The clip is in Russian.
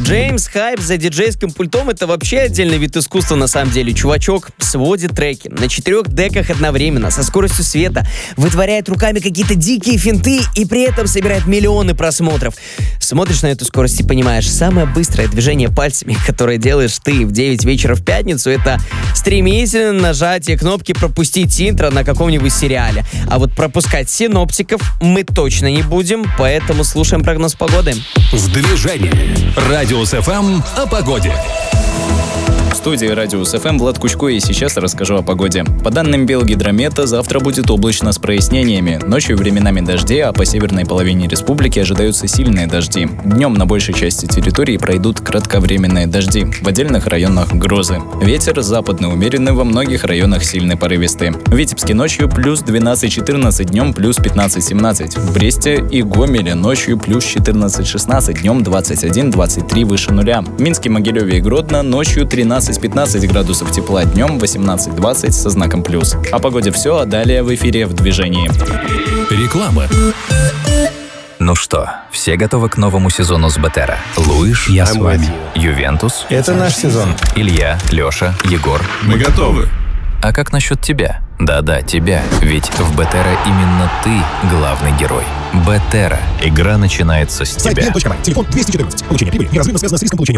Джеймс Хайп за диджейским пультом — это вообще отдельный вид искусства на самом деле. Чувачок сводит треки на 4 деках одновременно, со скоростью света, вытворяет руками какие-то дикие финты и при этом собирает миллионы просмотров. Смотришь на эту скорость и понимаешь, самое быстрое движение пальцами, которое делаешь ты в 9 вечера в пятницу, это стремительное нажатие кнопки «Пропустить интро» на каком-нибудь сериале. А вот пропускать синоптиков мы точно не будем, поэтому слушаем прогноз погоды. В движении. Радиус ФМ о погоде. В студии Радиус ФМ Влад Кучко, и сейчас расскажу о погоде. По данным Белгидромета, завтра будет облачно с прояснениями. Ночью временами дожди, а по северной половине республики ожидаются сильные дожди. Днем на большей части территории пройдут кратковременные дожди. В отдельных районах грозы. Ветер западный умеренный, во многих районах сильный порывистый. В Витебске ночью плюс 12-14, днем плюс 15-17. В Бресте и Гомеле ночью плюс 14-16, днем 21-23 выше нуля. В Минске, Могилеве и Гродно ночью 13-15 градусов тепла, днем 18-20 со знаком плюс. О погоде все, а далее в эфире «В движении». Реклама. Ну что, все готовы к новому сезону с Бетера? Луиш, Я с вами. Ювентус, Это наш сезон. Илья, Леша, Егор. Мы готовы. А как насчет тебя? Да-да, тебя. Ведь в Бетера именно ты главный герой. Бетера. Игра начинается с тебя. Сайт Телефон 214. Получение прибыли неразрывно связано с риском получения